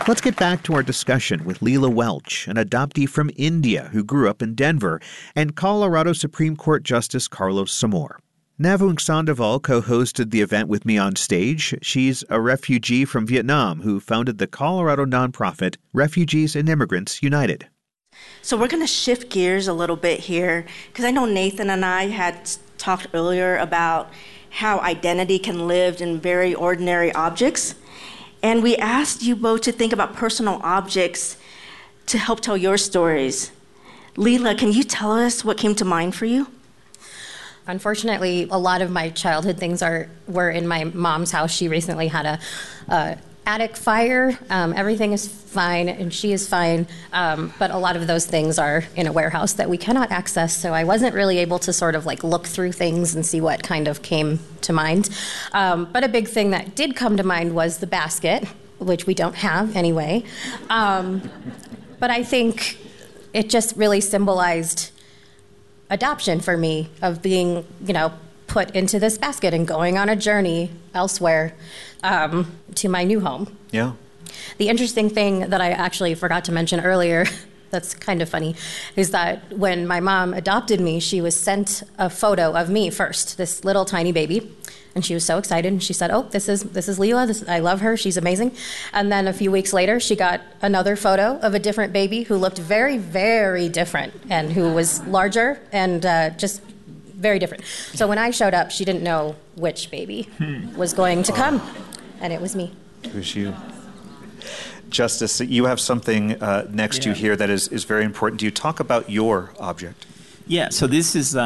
Let's get back to our discussion with Leela Welch, an adoptee from India who grew up in Denver, and Colorado Supreme Court Justice Carlos Samore. Navung Sandoval co-hosted the event with me on stage. She's a refugee from Vietnam who founded the Colorado nonprofit Refugees and Immigrants United. So we're going to shift gears a little bit here, because I know Nathan and I had talked earlier about how identity can live in very ordinary objects. And we asked you both to think about personal objects to help tell your stories. Leela, can you tell us what came to mind for you? Unfortunately, a lot of my childhood things were in my mom's house. She recently had a attic fire. Everything is fine, and she is fine, but a lot of those things are in a warehouse that we cannot access, so I wasn't really able to sort of like look through things and see what kind of came to mind. But a big thing that did come to mind was the basket, which we don't have anyway. But I think it just really symbolized adoption for me, of being, put into this basket and going on a journey elsewhere to my new home. Yeah. The interesting thing that I actually forgot to mention earlier, that's kind of funny, is that when my mom adopted me, she was sent a photo of me first, this little tiny baby. And she was so excited, and she said, "Oh, this is Leela. I love her. She's amazing." And then a few weeks later, she got another photo of a different baby who looked very, very different, and who was larger and just very different. So when I showed up, she didn't know which baby was going to come, and it was me. It was you. Justice, you have something next to you here that is very important to you. Talk about your object. Yeah, so this is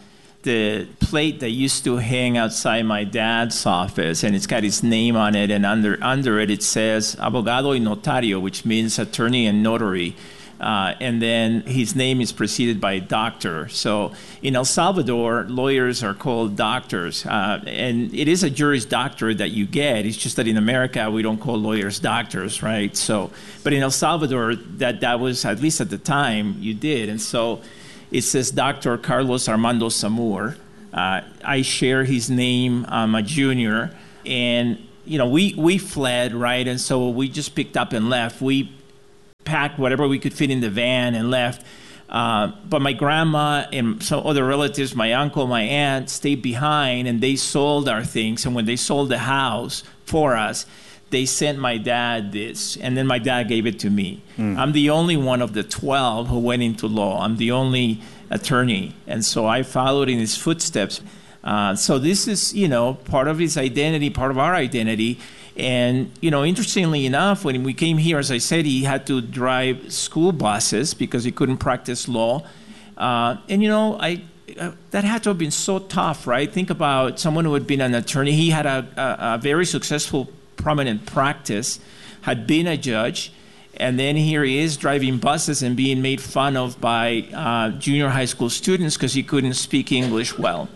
the plate that used to hang outside my dad's office, and it's got his name on it, and under it, it says abogado y notario, which means attorney and notary. And then his name is preceded by doctor. So in El Salvador, lawyers are called doctors. And it is a Juris Doctorate that you get. It's just that in America, we don't call lawyers doctors, right? So, but in El Salvador, that was, at least at the time, you did. And so it says Dr. Carlos Armando Samore. I share his name. I'm a junior. And, we fled, right? And so we just picked up and left. We packed whatever we could fit in the van and left. But my grandma and some other relatives, my uncle, my aunt, stayed behind, and they sold our things. And when they sold the house for us, they sent my dad this, and then my dad gave it to me. I'm the only one of the 12 who went into law. I'm the only attorney, and so I followed in his footsteps. So this is, part of his identity, part of our identity. And, interestingly enough, when we came here, as I said, he had to drive school buses because he couldn't practice law. That had to have been so tough, right? Think about someone who had been an attorney. He had a very successful, prominent practice, had been a judge, and then here he is driving buses and being made fun of by junior high school students because he couldn't speak English well.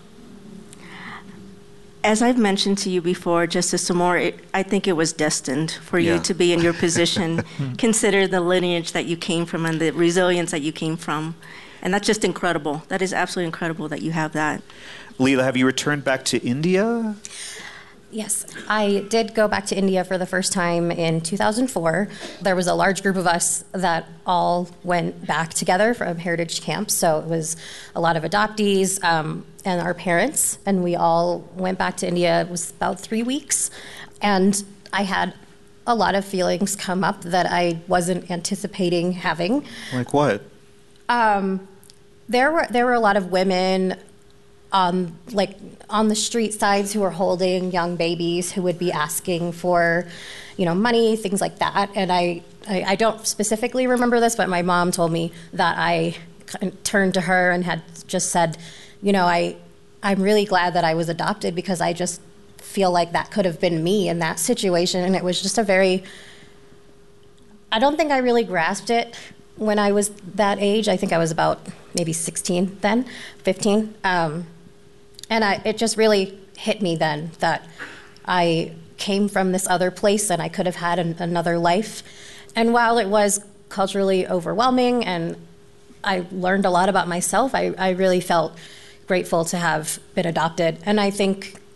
As I've mentioned to you before, Justice Samore, I think it was destined for you to be in your position. Consider the lineage that you came from and the resilience that you came from. And that's just incredible. That is absolutely incredible that you have that. Leela, have you returned back to India? Yes, I did go back to India for the first time in 2004. There was a large group of us that all went back together from heritage camps. So it was a lot of adoptees and our parents, and we all went back to India. It was about 3 weeks, and I had a lot of feelings come up that I wasn't anticipating having. Like what? There were a lot of women on the street sides who were holding young babies who would be asking for, money, things like that. And I don't specifically remember this, but my mom told me that I turned to her and had just said, I'm really glad that I was adopted because I just feel like that could have been me in that situation. And it was just I don't think I really grasped it when I was that age. I think I was about maybe 16 then, 15. And it just really hit me then that I came from this other place and I could have had another life. And while it was culturally overwhelming and I learned a lot about myself, I really felt grateful to have been adopted. And I think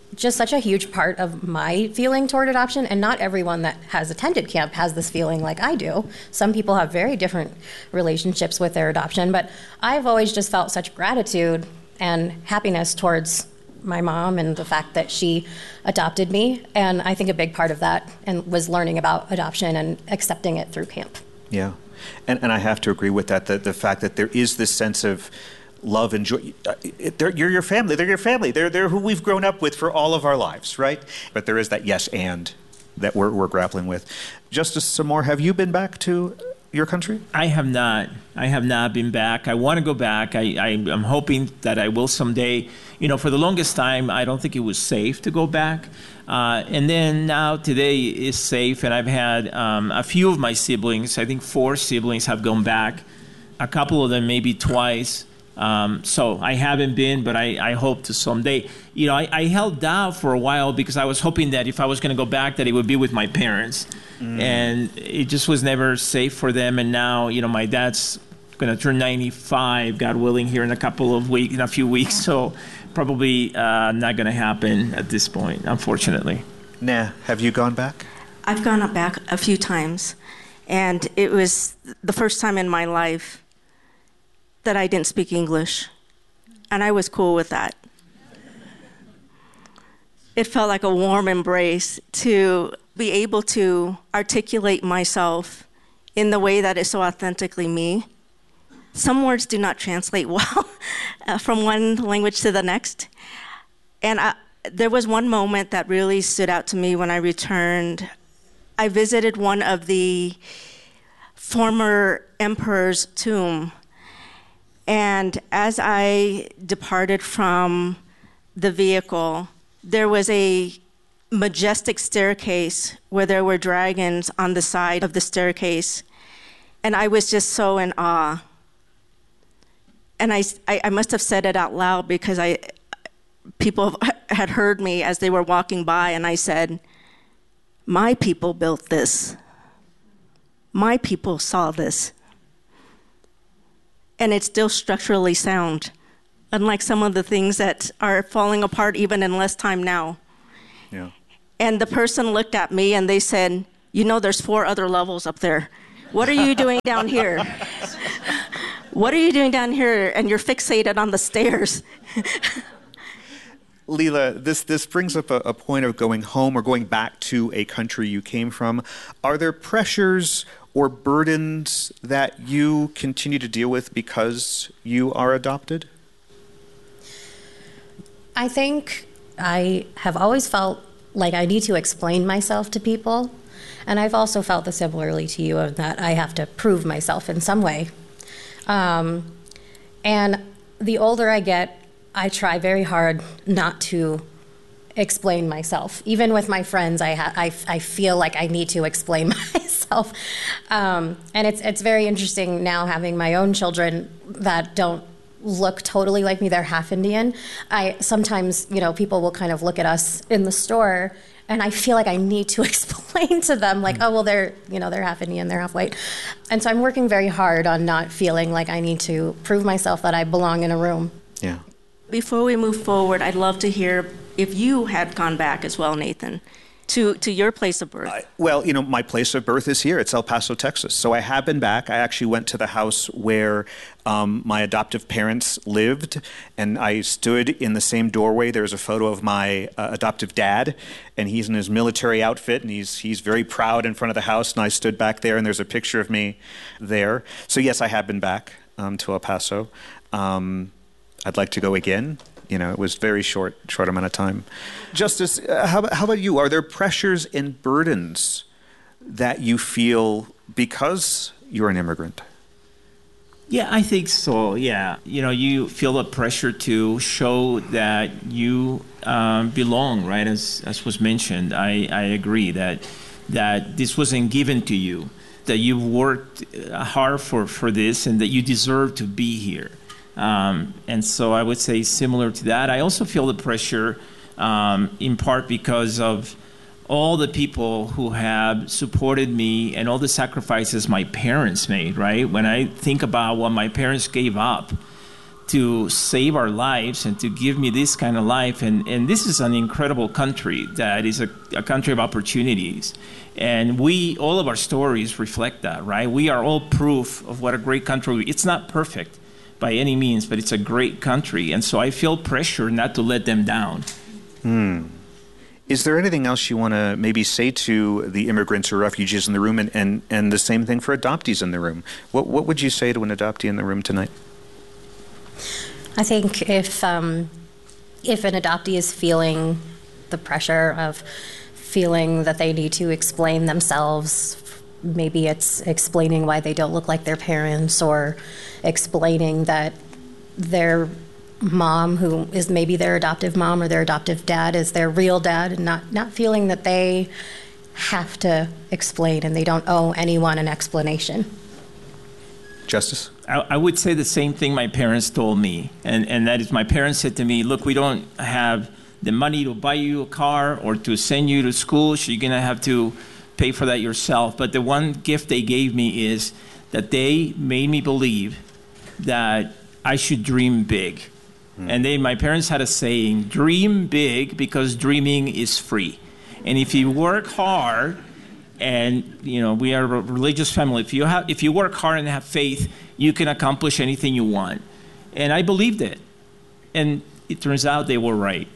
just such a huge part of my feeling toward adoption, and not everyone that has attended camp has this feeling like I do. Some people have very different relationships with their adoption, but I've always just felt such gratitude and happiness towards my mom and the fact that she adopted me. And I think a big part of that was learning about adoption and accepting it through camp. Yeah. And I have to agree with that, the fact that there is this sense of love and joy. You're your family. They're your family. They're who we've grown up with for all of our lives, right? But there is that yes and that we're grappling with. Justice Samore, have you been back to your country? I have not. I have not been back. I want to go back. I'm hoping that I will someday. For the longest time, I don't think it was safe to go back. And then now today is safe, and I've had a few of my siblings, I think 4 siblings have gone back, a couple of them maybe twice. So I haven't been, but I hope to someday. I held out for a while because I was hoping that if I was going to go back, that it would be with my parents. And it just was never safe for them. And now, my dad's going to turn 95, God willing, here in a few weeks. So probably not going to happen at this point, unfortunately. Nah, have you gone back? I've gone back a few times, and it was the first time in my life that I didn't speak English, and I was cool with that. It felt like a warm embrace to be able to articulate myself in the way that is so authentically me. Some words do not translate well from one language to the next. And there was one moment that really stood out to me when I returned. I visited one of the former emperor's tomb. And as I departed from the vehicle, there was a majestic staircase where there were dragons on the side of the staircase. And I was just so in awe. And I must have said it out loud because people had heard me as they were walking by, and I said, "My people built this. My people saw this." And it's still structurally sound, unlike some of the things that are falling apart even in less time now. Yeah. And the person looked at me and they said, "There's 4 other levels up there. What are you doing down here? What are you doing down here? And you're fixated on the stairs." Leila, this brings up a point of going home or going back to a country you came from. Are there pressures or burdens that you continue to deal with because you are adopted? I think I have always felt like I need to explain myself to people. And I've also felt this similarly to you, of that I have to prove myself in some way. And the older I get, I try very hard not to explain myself. Even with my friends, I feel like I need to explain myself. And it's very interesting now having my own children that don't look totally like me. They're half Indian. Sometimes, people will kind of look at us in the store, and I feel like I need to explain to them, like, oh, well, they're half Indian, they're half white. And so I'm working very hard on not feeling like I need to prove myself that I belong in a room. Yeah. Before we move forward, I'd love to hear if you had gone back as well, Nathan, to your place of birth. Well, my place of birth is here. It's El Paso, Texas. So I have been back. I actually went to the house where my adoptive parents lived, and I stood in the same doorway. There's a photo of my adoptive dad, and he's in his military outfit, and he's very proud in front of the house, and I stood back there, and there's a picture of me there. So yes, I have been back to El Paso. I'd like to go again. It was very short amount of time. Justice, how about you? Are there pressures and burdens that you feel because you're an immigrant? Yeah, I think so. Yeah. You feel a pressure to show that you belong, right? As was mentioned, I agree that this wasn't given to you, that you worked hard for this, and that you deserve to be here. And so I would say similar to that. I also feel the pressure in part because of all the people who have supported me and all the sacrifices my parents made, right? When I think about what my parents gave up to save our lives and to give me this kind of life. And this is an incredible country that is a country of opportunities. And all of our stories reflect that, right? We are all proof of what a great country. It's not perfect by any means, but it's a great country. And so I feel pressure not to let them down. Is there anything else you want to maybe say to the immigrants or refugees in the room, and the same thing for adoptees in the room? What would you say to an adoptee in the room tonight? I think if an adoptee is feeling the pressure of feeling that they need to explain themselves, maybe it's explaining why they don't look like their parents, or explaining that their mom, who is maybe their adoptive mom or their adoptive dad, is their real dad, and not feeling that they have to explain and they don't owe anyone an explanation. Justice? I would say the same thing my parents told me, and that is, my parents said to me, look, we don't have the money to buy you a car or to send you to school, so you're going to have to pay for that yourself. But the one gift they gave me is that they made me believe that I should dream big. And my parents had a saying, dream big, because dreaming is free. And if you work hard, and we are a religious family, if you work hard and have faith, you can accomplish anything you want. And I believed it. And it turns out they were right.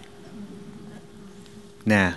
Nah.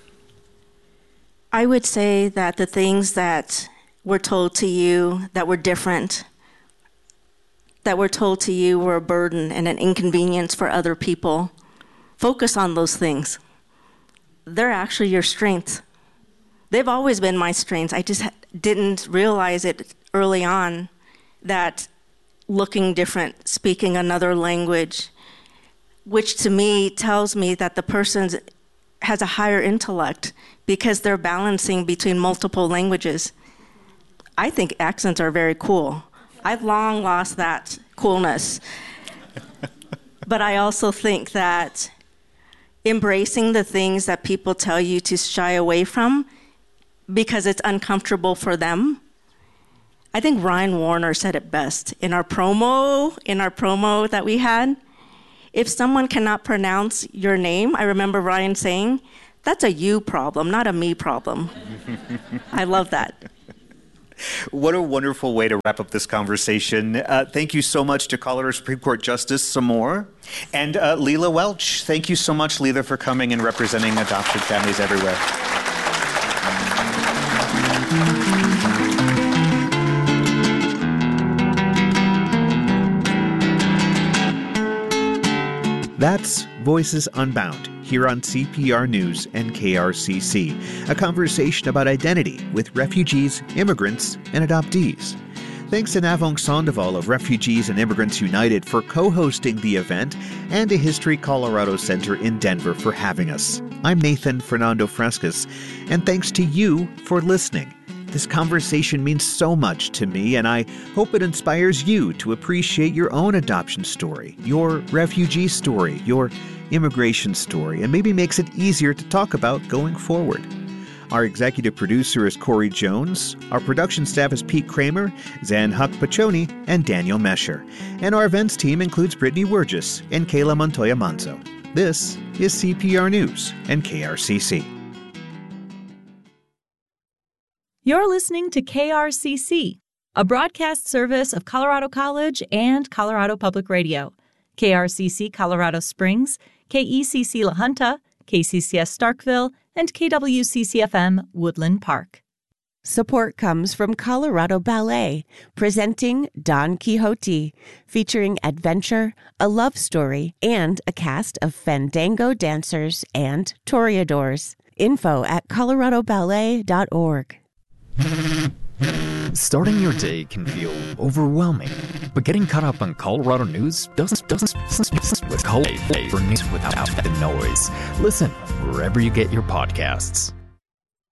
I would say that the things that were told to you that were different, that were told to you were a burden and an inconvenience for other people, focus on those things. They're actually your strengths. They've always been my strengths. I just didn't realize it early on, that looking different, speaking another language, which to me tells me that the person has a higher intellect because they're balancing between multiple languages. I think accents are very cool. I've long lost that coolness. But I also think that embracing the things that people tell you to shy away from because it's uncomfortable for them. I think Ryan Warner said it best in our promo that we had. If someone cannot pronounce your name, I remember Ryan saying, that's a you problem, not a me problem. I love that. What a wonderful way to wrap up this conversation. Thank you so much to Colorado Supreme Court Justice Samore. And Leila Welch, thank you so much, Leila, for coming and representing adopted families everywhere. That's Voices Unbound, here on CPR News and KRCC, a conversation about identity with refugees, immigrants, and adoptees. Thanks to Navong Sandoval of Refugees and Immigrants United for co-hosting the event, and to History Colorado Center in Denver for having us. I'm Nathan Fernando Frescas, and thanks to you for listening. This conversation means so much to me, and I hope it inspires you to appreciate your own adoption story, your refugee story, your immigration story, and maybe makes it easier to talk about going forward. Our executive producer is Corey Jones. Our production staff is Pete Kramer, Zan Huck-Pachoni, and Daniel Mesher. And our events team includes Brittany Wurgis and Kayla Montoya Manzo. This is CPR News and KRCC. You're listening to KRCC, a broadcast service of Colorado College and Colorado Public Radio. KRCC Colorado Springs, KECC La Junta, KCCS Starkville, and KWCC-FM Woodland Park. Support comes from Colorado Ballet, presenting Don Quixote, featuring adventure, a love story, and a cast of fandango dancers and toreadors. Info at coloradoballet.org. Starting your day can feel overwhelming, but getting caught up on Colorado news doesn't with Colorado for news without the noise. Listen wherever you get your podcasts.